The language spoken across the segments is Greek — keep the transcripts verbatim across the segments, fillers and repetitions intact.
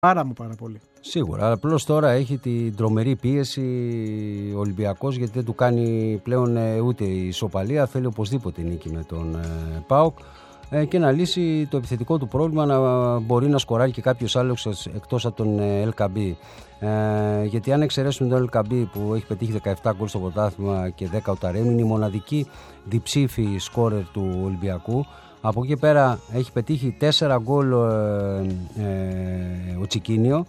πάρα μου πάρα πολύ. Σίγουρα, απλώς τώρα έχει την τρομερή πίεση ο Ολυμπιακός, γιατί δεν του κάνει πλέον ούτε η ισοπαλία, θέλει οπωσδήποτε νίκη με τον ε, ΠΑΟΚ ε, και να λύσει το επιθετικό του πρόβλημα, να μπορεί να σκοράρει και κάποιος άλλος εκτός από τον ε, Ελκαμπή. Ε, γιατί αν εξαιρέσουμε τον Ελκαμπή που έχει πετύχει δεκαεπτά γκολ στο πρωτάθλημα και δέκα ο Ταρέμι, είναι η μοναδική διψήφη σκόρερ του Ολυμπιακού. Από εκεί και πέρα έχει πετύχει τέσσερα γκολ ε, ε, ο Τσικίνιο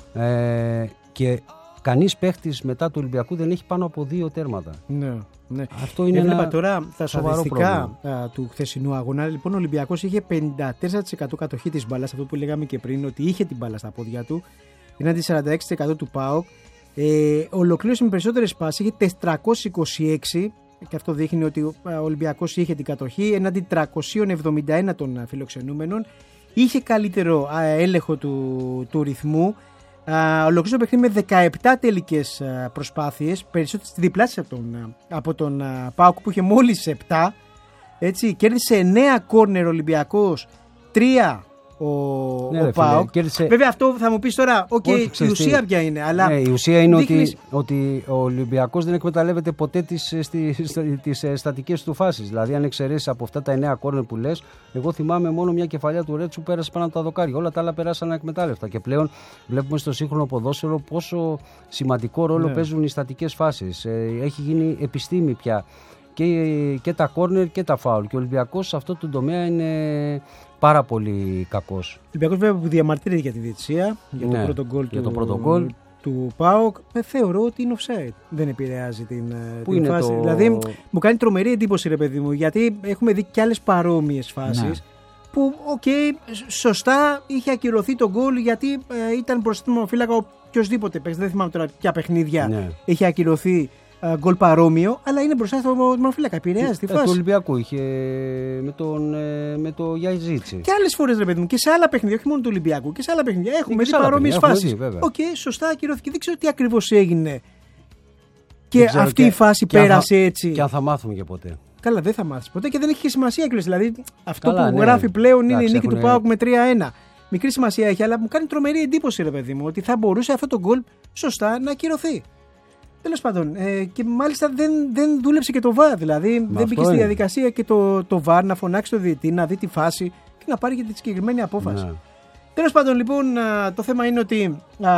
ε, και κανείς παίχτης μετά του Ολυμπιακού δεν έχει πάνω από δύο τέρματα. Ναι, ναι. Αυτό είναι Έβλεπα ένα τώρα τα στατιστικά πρόβλημα του χθεσινού αγώνα. Λοιπόν, ο Ολυμπιακός είχε πενήντα τέσσερα τοις εκατό κατοχή της μπάλας, αυτό που λέγαμε και πριν, ότι είχε την μπάλα στα πόδια του, έναντι σαράντα έξι τοις εκατό του ΠΑΟΚ. Ε, ολοκλήρωσε με περισσότερες πάσεις, είχε τετρακόσιες είκοσι έξι. Και αυτό δείχνει ότι ο Ολυμπιακός είχε την κατοχή έναντι τριακόσια εβδομήντα ένα των φιλοξενούμενων. Είχε καλύτερο έλεγχο του, του ρυθμού. Ολοκλήρωσε το παιχνίδι με δεκαεπτά τελικές προσπάθειες, περισσότερες διπλάσεις από τον, από τον ΠΑΟΚ που είχε μόλις επτά. Έτσι, κέρδισε εννέα κόρνερ Ολυμπιακός, τρία ο, ναι, ο ΠΑΟΚ. Κέρδισε... Βέβαια αυτό θα μου πεις τώρα, okay, η ουσία ποια είναι. Αλλά ναι, η ουσία είναι δείχνεις... ότι, ότι ο Ολυμπιακός δεν εκμεταλλεύεται ποτέ τις, τις, τις στατικές του φάσεις. Δηλαδή αν εξαιρέσεις από αυτά τα εννέα κόρνερ που λες, εγώ θυμάμαι μόνο μια κεφαλιά του Ρέτσου που πέρασε πάνω από τα δοκάρια. Όλα τα άλλα περάσαν εκμετάλλευτα. Και πλέον βλέπουμε στο σύγχρονο ποδόσφαιρο πόσο σημαντικό ρόλο ναι. παίζουν οι στατικές φάσεις. Έχει γίνει επιστήμη πια. Και, και τα κόρνερ και τα φάουλ. Και ο Ολυμπιακός σε αυτό το τομέα είναι πάρα πολύ κακός. Ο Ολυμπιακός βέβαια που διαμαρτύρεται για τη διαιτησία, για ναι, το πρώτο γκολ του, του ΠΑΟΚ, θεωρώ ότι είναι offside. Δεν επηρεάζει την, Πού την είναι φάση. Το... Δηλαδή μου κάνει τρομερή εντύπωση, ρε παιδί μου, γιατί έχουμε δει κι άλλες παρόμοιες φάσεις. Ναι. Που, οκ, okay, σωστά είχε ακυρωθεί το γκολ γιατί ε, ήταν μπροστά του μονοφύλακα οποιοδήποτε παίξει. Δεν θυμάμαι τώρα ποια παιχνίδια ναι. είχε ακυρωθεί γκολ παρόμοιο, αλλά είναι μπροστά στο μονοφύλακα. Επηρεάζει τη φάση. Του Ολυμπιακού είχε με τον με το Γιαζίτσι. Και άλλες φορές, ρε παιδί μου, και σε άλλα παιχνίδια, όχι μόνο του Ολυμπιακού, και σε άλλα παιχνίδια έχουμε δει παρόμοιες φάσεις. Οκ, okay, σωστά ακυρώθηκε. Δεν ξέρω τι ακριβώς έγινε. Και αυτή και, η φάση και πέρασε θα, έτσι. Και αν θα μάθουμε και ποτέ. Καλά, δεν θα μάθεις ποτέ και δεν έχει και σημασία έκλειση. Δηλαδή, αυτό Καλά, που ναι. γράφει πλέον είναι η νίκη έχουνε... του ΠΑΟΚ με τρία ένα. Μικρή σημασία έχει, αλλά μου κάνει τρομερή εντύπωση, ρε παιδί μου, ότι θα μπορούσε αυτό το γκολ σωστά να ακυρωθεί. Τέλος πάντων, ε, και μάλιστα δεν, δεν δούλεψε και το βαρ. Δηλαδή, Μα δεν μπήκε στη διαδικασία και το, το βαρ να φωνάξει το διαιτητή, να δει τη φάση και να πάρει και τη συγκεκριμένη απόφαση. Ναι. Τέλος πάντων, λοιπόν, α, το θέμα είναι ότι α,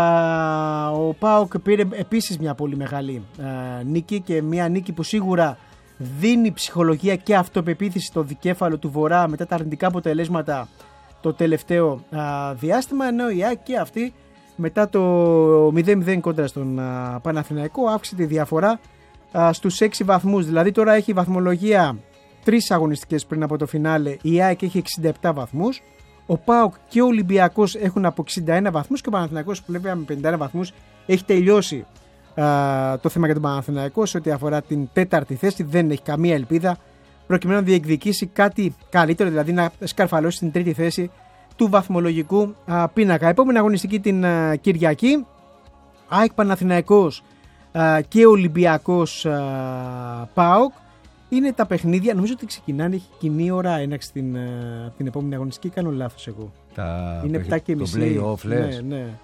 ο ΠΑΟΚ πήρε επίσης μια πολύ μεγάλη α, νίκη και μια νίκη που σίγουρα δίνει ψυχολογία και αυτοπεποίθηση στο δικέφαλο του Βορρά μετά τα αρνητικά αποτελέσματα το τελευταίο α, διάστημα, ενώ η ΑΕΚ και αυτή μετά το μηδέν μηδέν κόντρα στον α, Παναθηναϊκό αύξησε τη διαφορά α, στους έξι βαθμούς. Δηλαδή τώρα έχει βαθμολογία τρεις αγωνιστικές πριν από το φινάλε, η ΑΕΚ έχει εξήντα επτά βαθμούς, ο ΠΑΟΚ και ο Ολυμπιακός έχουν από εξήντα ένα βαθμούς και ο Παναθηναϊκός που βλέπουμε με πενήντα ένα βαθμούς έχει τελειώσει α, το θέμα για τον Παναθηναϊκό σε ό,τι αφορά την τέταρτη θέση. Δεν έχει καμία ελπίδα προκειμένου να διεκδικήσει κάτι καλύτερο, δηλαδή να σκαρφαλώσει την τρίτη θέση του βαθμολογικού α, πίνακα. Επόμενη αγωνιστική την α, Κυριακή, ΑΕΚ Παναθηναϊκός α, και Ολυμπιακός α, ΠΑΟΚ είναι τα παιχνίδια. Νομίζω ότι ξεκινάνε, έχει κοινή ώρα έναξη την, α, την επόμενη αγωνιστική. Κάνω λάθος εγώ. Τα είναι επτά και μισή. Το play-off λες. Ναι, ναι.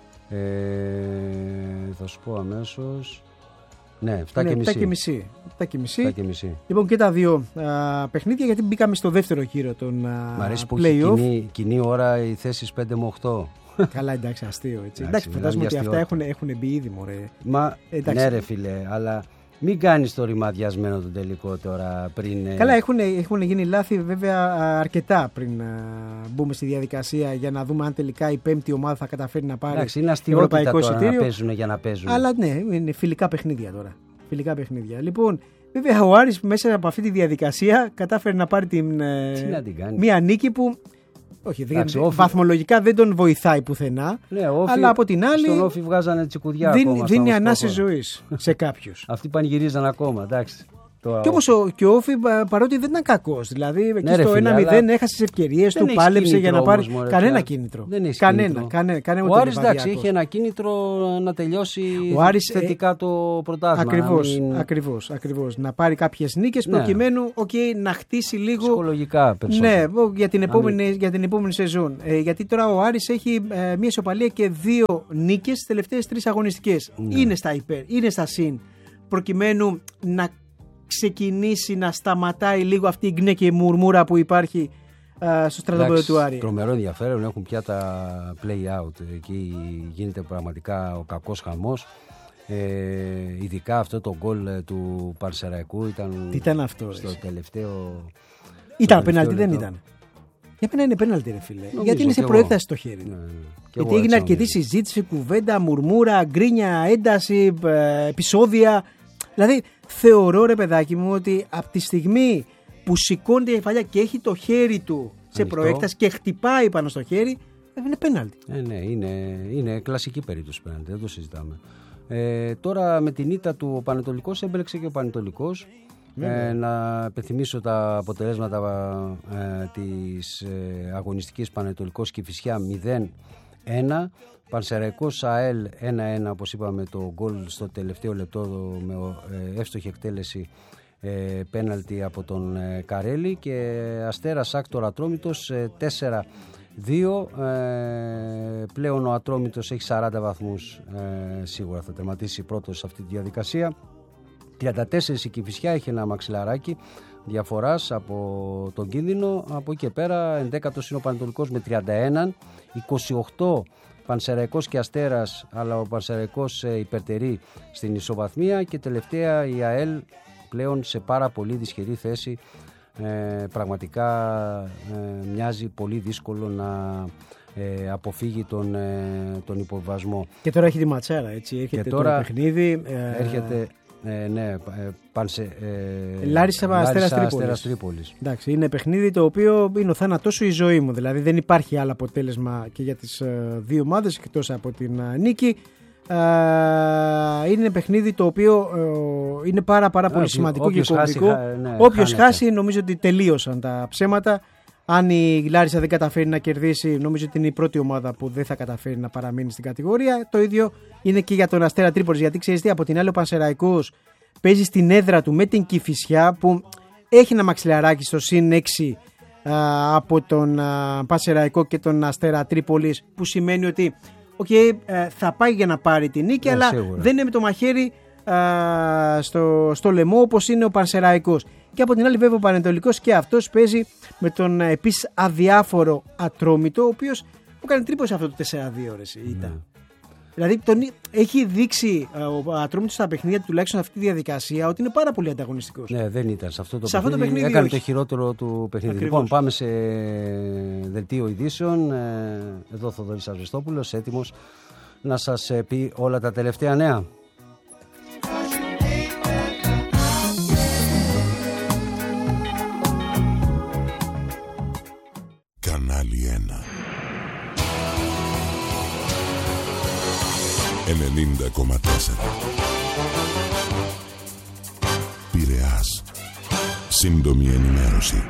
Ε, θα σου πω αμέσως. Ναι, επτά ναι, και μισή. επτά και μισή. επτά και μισή. επτά και μισή. Λοιπόν, και τα δύο α, παιχνίδια, γιατί μπήκαμε στο δεύτερο γύρο των play-off. Μ' αρέσει που έχει κοινή, κοινή ώρα οι θέσεις πέντε με οκτώ. Καλά, εντάξει, αστείο. Έτσι. Εντάξει, φαντάζομαι ότι αυτά έχουν, έχουν μπει ήδη, μωρέ. Μα, ναι ρε φίλε, αλλά μην κάνεις το ρημαδιασμένο τον τελικό τώρα πριν. Καλά, έχουν, έχουν γίνει λάθη βέβαια αρκετά πριν μπούμε στη διαδικασία για να δούμε αν τελικά η πέμπτη ομάδα θα καταφέρει να πάρει. Εντάξει, είναι αστείωτητα τώρα να παίζουν για να παίζουν. Αλλά ναι, είναι φιλικά παιχνίδια τώρα. Φιλικά παιχνίδια. Λοιπόν, βέβαια ο Άρης μέσα από αυτή τη διαδικασία κατάφερε να πάρει την, να την μία νίκη που. Όχι, εντάξει, δεν, βαθμολογικά δεν τον βοηθάει πουθενά. Ναι, όφι, αλλά από την άλλη. Στον Όφι βγάζανε τσικουδιά δίνει, ακόμα. Δίνει ανάσες ζωής σε κάποιους. Αυτοί πανηγυρίζαν ακόμα, εντάξει. Το... Και όμως ο, και ο Όφη παρότι δεν ήταν κακός. Δηλαδή εκεί ναι, στο ένα μηδέν έχασε τις ευκαιρίες του, πάλεψε για να πάρει. Όμως, κανένα κίνητρο. Δεν έχει κανένα, κίνητρο. κανένα, κανένα, ο Άρης εντάξει, είχε ένα κίνητρο να τελειώσει ο Άρης, θετικά ε, το πρωτάθλημα. Ακριβώς, μην... ακριβώς, ακριβώς. Να πάρει κάποιες νίκες ναι. προκειμένου okay, να χτίσει λίγο. Ψυχολογικά περισσότερο. Ναι, για την επόμενη, Αν... για την επόμενη σεζόν. Ε, γιατί τώρα ο Άρης έχει ε, μια ισοπαλία και δύο νίκες στις τελευταίες τρεις αγωνιστικές. Ναι. Είναι στα υπέρ, είναι στα συν. Προκειμένου να ξεκινήσει να σταματάει λίγο αυτή η γκνέ και η μουρμούρα που υπάρχει α, στο στρατόπεδο του Άρη. Τρομερό ενδιαφέρον, έχουν πια τα play out. Εκεί γίνεται πραγματικά ο κακός χαμός. Ε, ειδικά αυτό το γκολ του Πανσεραϊκού ήταν. Τι ήταν αυτό, στο ρε. τελευταίο. Ήταν πέναλτι, δεν ήταν. Για μένα είναι πέναλτι, ρε φίλε. Νομίζω γιατί είναι σε προέκταση στο χέρι. Ναι, ναι. Γιατί έγινε αρκετή συζήτηση, κουβέντα, μουρμούρα, γκρίνια, ένταση, επεισόδια. Δηλαδή θεωρώ, ρε παιδάκι μου, ότι από τη στιγμή που σηκώνεται η κεφαλιά και έχει το χέρι του σε ανοιχτό, προέκταση και χτυπάει πάνω στο χέρι, είναι πέναλτι. Ε, ναι, είναι, είναι κλασική περίπτωση πέναλτι, δεν το συζητάμε. Ε, τώρα με την ήττα του ο Πανετολικός έμπλεξε και ο Πανετολικός. Ε, να υπενθυμίσω τα αποτελέσματα ε, της ε, αγωνιστικής Πανετολικός Κηφισιά μηδέν ένα. Πανσεραϊκός ΑΕΛ ένα ένα, όπως είπαμε, το γκολ στο τελευταίο λεπτό με ε, εύστοχη εκτέλεση ε, πέναλτι από τον ε, Καρέλη, και Αστέρας Άκτορ Ατρόμητος ε, τέσσερα δύο. Ε, πλέον ο Ατρόμητος έχει σαράντα βαθμούς, ε, σίγουρα θα τερματίσει πρώτος σε αυτή τη διαδικασία. τριάντα τέσσερα η Κηφισιά, έχει ένα μαξιλαράκι διαφοράς από τον κίνδυνο. Από εκεί και πέρα ενδέκατος είναι ο Πανετολικός με τριάντα ένα, είκοσι οκτώ Πανσεραϊκός και Αστέρας, αλλά ο Πανσεραϊκός υπερτερεί στην ισοβαθμία, και τελευταία η ΑΕΛ πλέον σε πάρα πολύ δυσχερή θέση. Ε, πραγματικά ε, μοιάζει πολύ δύσκολο να ε, αποφύγει τον, ε, τον υποβασμό. Και τώρα έχει τη ματσάρα, έτσι, έρχεται και τώρα το παιχνίδι. Ε, έρχεται... Ε, ναι, ε, πανσε, ε, Λάρισα Αστέρας Τρίπολης. Τρίπολης. Εντάξει, είναι παιχνίδι το οποίο είναι ο θάνατός σου η ζωή μου. Δηλαδή δεν υπάρχει άλλο αποτέλεσμα και για τις ε, δύο ομάδες εκτός από την ε, νίκη. Ε, είναι παιχνίδι το οποίο ε, είναι πάρα, πάρα πολύ σημαντικό και κομβικό. Ναι, όποιος χάσει, νομίζω ότι τελείωσαν τα ψέματα. Αν η Λάρισα δεν καταφέρει να κερδίσει, νομίζω ότι είναι η πρώτη ομάδα που δεν θα καταφέρει να παραμείνει στην κατηγορία. Το ίδιο είναι και για τον Αστέρα Τρίπολης. Γιατί ξέρεις τι, από την άλλη ο Πανσεραϊκός παίζει στην έδρα του με την Κηφισιά, που έχει ένα μαξιλαράκι στο συν έξι α, από τον α, Πανσεραϊκό και τον Αστέρα Τρίπολης, που σημαίνει ότι okay, α, θα πάει για να πάρει την νίκη, yeah, αλλά σίγουρα δεν είναι με το μαχαίρι α, στο, στο λαιμό όπως είναι ο Πανσεραϊκός. Και από την άλλη βέβαια ο Πανετολικός και αυτός παίζει με τον επίσης αδιάφορο Ατρόμητο, ο οποίος που κάνει τρύπωση αυτό το τέσσερα δύο ώρες ήταν. Mm. Δηλαδή τον, έχει δείξει ο Ατρόμητος στα παιχνίδια, τουλάχιστον αυτή τη διαδικασία, ότι είναι πάρα πολύ ανταγωνιστικός. Ναι, δεν ήταν σε αυτό το, σε παιχνίδι, αυτό το παιχνίδι. Έκανε όχι. το χειρότερο του παιχνίδι. Ακριβώς. Λοιπόν, πάμε σε δελτίο ειδήσεων. Εδώ ο Θοδωρής Ασβεστόπουλος, έτοιμος να σας πει όλα τα τελευταία νέα. Κανάλι ένα ενενήντα κόμμα τέσσερα Πειραιάς. Σύντομη ενημέρωση.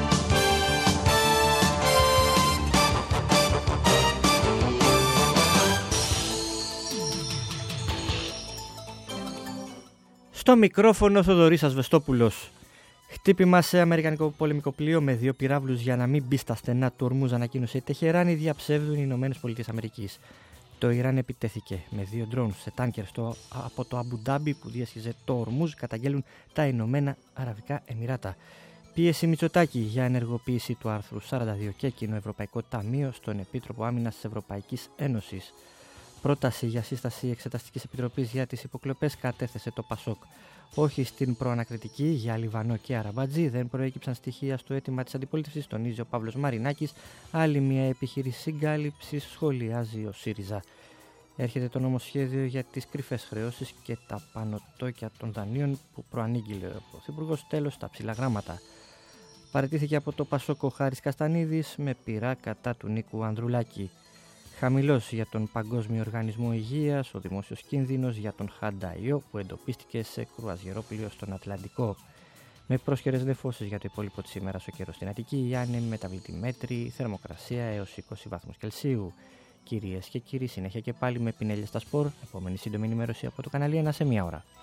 Στο μικρόφωνο Θοδωρής Ασβεστόπουλος. Χτύπημα σε αμερικανικό πολεμικό πλοίο με δύο πυράβλους για να μην μπει στα στενά του Ορμούζ, ανακοίνωσε η Τεχεράνη, διαψεύδουν οι Ηνωμένες Πολιτείες Αμερικής. Το Ιράν επιτέθηκε με δύο ντρόουν σε τάνκερ στο, από το Αμπουντάμπι που διέσχιζε το Ορμούζ, καταγγέλουν τα Ηνωμένα Αραβικά Εμιράτα. Πίεση Μητσοτάκη για ενεργοποίηση του άρθρου σαράντα δύο και κοινό Ευρωπαϊκό Ταμείο στον Επίτροπο Άμυνας της Ευρωπαϊκής Ένωσης. Πρόταση για σύσταση Εξεταστικής Επιτροπής για τις υποκλοπές κατέθεσε το ΠΑΣΟΚ. Όχι στην προανακριτική για Λιβανό και Αραμπατζή, δεν προέκυψαν στοιχεία στο αίτημα της αντιπολίτευσης, τονίζει ο Παύλος Μαρινάκης. Άλλη μια επιχείρηση συγκάλυψης σχολιάζει ο ΣΥΡΙΖΑ. Έρχεται το νομοσχέδιο για τις κρυφές χρεώσεις και τα πανωτόκια των δανείων που προανήγγειλε ο Πρωθυπουργός, τέλος τα ψηλά γράμματα. Παραιτήθηκε από το ΠΑΣΟΚ ο Χάρης Καστανίδης με πειρά κατά του Νίκου Ανδρουλάκη. Χαμηλός για τον Παγκόσμιο Οργανισμό Υγείας ο δημόσιος κίνδυνος για τον χανταϊό που εντοπίστηκε σε κρουαζιερόπλοιο στον Ατλαντικό. Με πρόσχερες νεφώσεις για το υπόλοιπο της ημέρας ο καιρός στην Αττική, η άνεμη μεταβλητή μέτρη, θερμοκρασία έως είκοσι βαθμούς Κελσίου. Κυρίες και κύριοι, συνέχεια και πάλι με πινέλια στα σπορ. Επόμενη σύντομη ενημέρωση από το κανάλι ένα σε μία ώρα.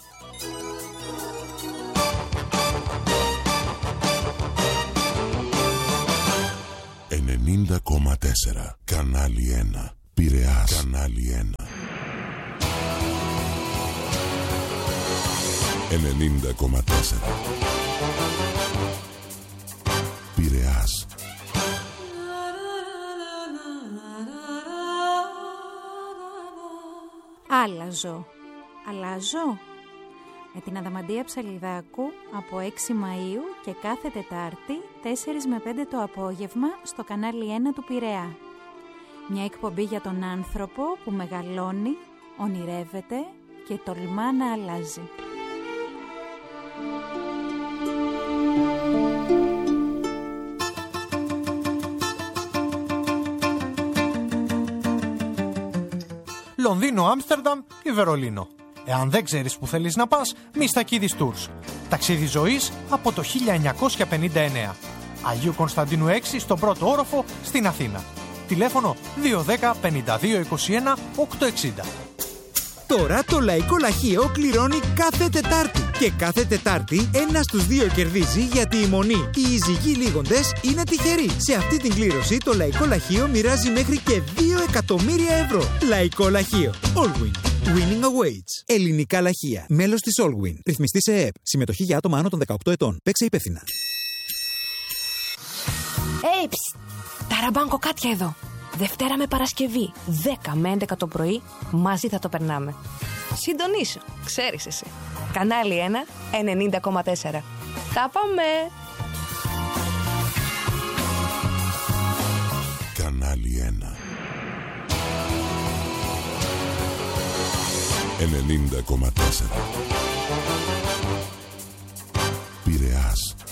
ενενήντα κόμμα τέσσερα Κανάλι ένα Πειραιάς. Κανάλι ένα ενενήντα κόμμα τέσσερα Πειραιάς. Άλλαζω. Αλλάζω. Με την Αδαμαντία Ψαλιδάκου από έξι Μαΐου και κάθε Τετάρτη τέσσερα με πέντε το απόγευμα στο κανάλι ένα του Πειραιά. Μια εκπομπή για τον άνθρωπο που μεγαλώνει, ονειρεύεται και τολμά να αλλάζει. Λονδίνο, Άμστερνταμ ή Βερολίνο. Εάν δεν ξέρεις που θέλεις να πας, Μιστακίδης Tours. Ταξίδι ζωής από το χίλια εννιακόσια πενήντα εννέα. Αγίου Κωνσταντίνου έξι στον πρώτο όροφο στην Αθήνα. Τηλέφωνο δύο ένα μηδέν πέντε δύο είκοσι ένα οκτακόσια εξήντα. Τώρα το Λαϊκό Λαχείο κληρώνει κάθε Τετάρτη. Και κάθε Τετάρτη ένα στους δύο κερδίζει, γιατί η Μονή, οι Ιζυγοί Λίγοντες είναι τυχεροί. Σε αυτή την κλήρωση το Λαϊκό Λαχείο μοιράζει μέχρι και δύο εκατομμύρια ευρώ. Λαϊκό Λαχείο. Allwin. Winning awaits. Ελληνικά λαχεία. Μέλος της Allwin. Ρυθμιστή σε ΕΕΠ. Συμμετοχή για άτομα άνω των δεκαοκτώ ετών. Παίξε υπεύθυνα. Ε, ψ, ταραμπάνκο κάτια εδώ. Δευτέρα με Παρασκευή, δέκα με έντεκα το πρωί, μαζί θα το περνάμε. Συντονίσου, ξέρεις εσύ. Κανάλι ένα, ενενήντα κόμμα τέσσερα. Τα πάμε! Κανάλι ένα ενενήντα κόμμα τέσσερα Πειραιάς.